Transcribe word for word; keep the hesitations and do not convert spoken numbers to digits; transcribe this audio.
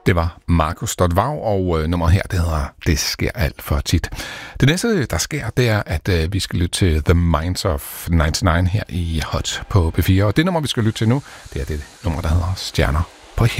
Det var Markus Stodvag, og øh, nummeret her, det hedder Det sker alt for tit. Det næste, der sker, det er, at øh, vi skal lytte til The Minds of nioghalvfems her i Hot på P fire. Og det nummer, vi skal lytte til nu, det er det nummer, der hedder Stjerner.